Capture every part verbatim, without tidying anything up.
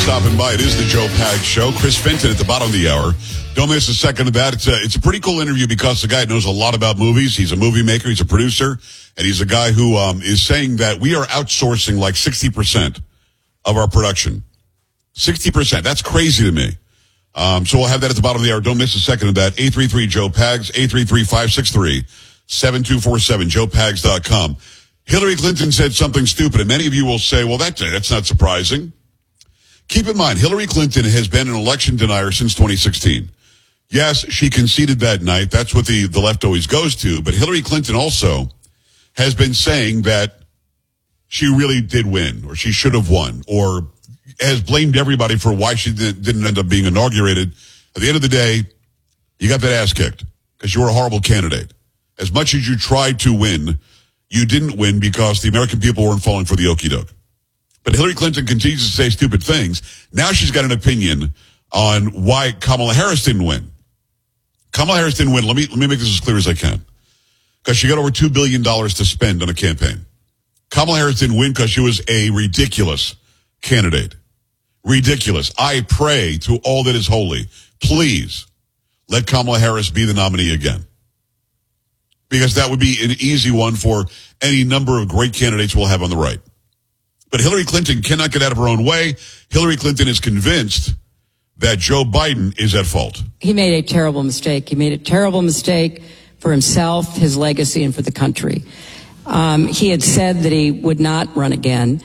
stopping by. It is the Joe Pags Show. Chris Fenton at the bottom of the hour. Don't miss a second of that. It's a, it's a pretty cool interview because the guy knows a lot about movies. He's a movie maker. He's a producer. And he's a guy who um, is saying that we are outsourcing like sixty percent of our production. sixty percent. That's crazy to me. Um, so we'll have that at the bottom of the hour. Don't miss a second of that. eight three three Joe Pags, eight three three, five six three, seven two four seven, joe pags dot com. Hillary Clinton said something stupid, and many of you will say, well, that, that's not surprising. Keep in mind, Hillary Clinton has been an election denier since twenty sixteen. Yes, she conceded that night. That's what the, the left always goes to. But Hillary Clinton also has been saying that she really did win, or she should have won, or has blamed everybody for why she didn't end up being inaugurated. At the end of the day, you got that ass kicked because you were a horrible candidate. As much as you tried to win, you didn't win because the American people weren't falling for the okie doke. But Hillary Clinton continues to say stupid things. Now she's got an opinion on why Kamala Harris didn't win. Kamala Harris didn't win. Let me, let me make this as clear as I can. Because she got over two billion dollars to spend on a campaign. Kamala Harris didn't win because she was a ridiculous candidate. Ridiculous. I pray to all that is holy, please let Kamala Harris be the nominee again. Because that would be an easy one for any number of great candidates we'll have on the right. But Hillary Clinton cannot get out of her own way. Hillary Clinton is convinced that Joe Biden is at fault. He made a terrible mistake. He made a terrible mistake for himself, his legacy, and for the country. Um, he had said that he would not run again.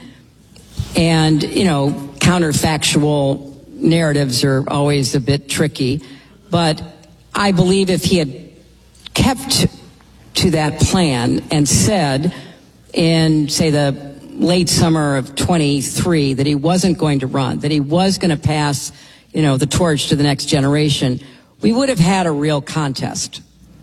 And, you know, counterfactual narratives are always a bit tricky. But I believe if he had kept to that plan and said in, say, the late summer of twenty-three that he wasn't going to run, that he was going to pass, you know, the torch to the next generation, we would have had a real contest.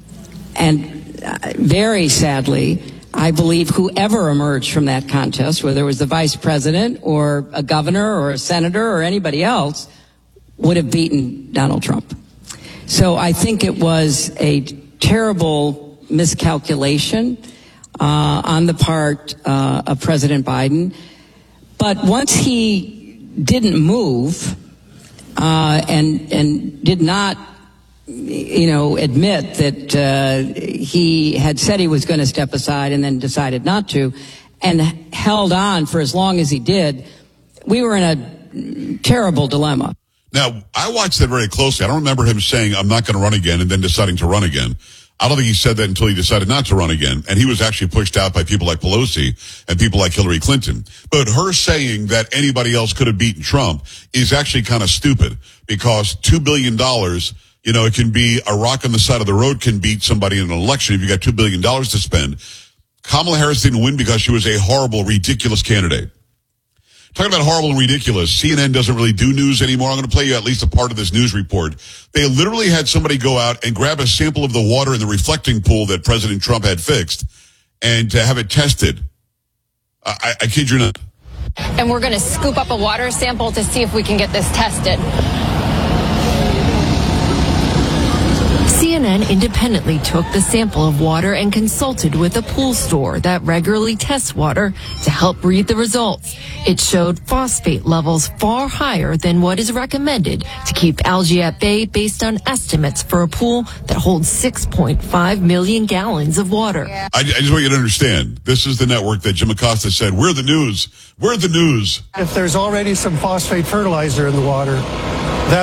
And uh, very sadly, I believe whoever emerged from that contest, whether it was the vice president or a governor or a senator or anybody else, would have beaten Donald Trump. So I think it was a terrible miscalculation uh, on the part uh, of President Biden. But once he didn't move uh, and and did not, you know, admit that uh, he had said he was going to step aside and then decided not to, and held on for as long as he did, we were in a terrible dilemma. Now, I watched that very closely. I don't remember him saying, I'm not going to run again, and then deciding to run again. I don't think he said that until he decided not to run again. And he was actually pushed out by people like Pelosi and people like Hillary Clinton. But her saying that anybody else could have beaten Trump is actually kind of stupid, because two billion dollars, you know, it can be a rock on the side of the road can beat somebody in an election if you got two billion dollars to spend. Kamala Harris didn't win because she was a horrible, ridiculous candidate. Talking about horrible and ridiculous, C N N doesn't really do news anymore. I'm going to play you at least a part of this news report. They literally had somebody go out and grab a sample of the water in the reflecting pool that President Trump had fixed and to have it tested. I, I, I kid you not. And we're going to scoop up a water sample to see if we can get this tested. C N N independently took the sample of water and consulted with a pool store that regularly tests water to help read the results. It showed phosphate levels far higher than what is recommended to keep algae at bay based on estimates for a pool that holds six point five million gallons of water. I, I just want you to understand, this is the network that Jim Acosta said, we're the news. We're the news. If there's already some phosphate fertilizer in the water,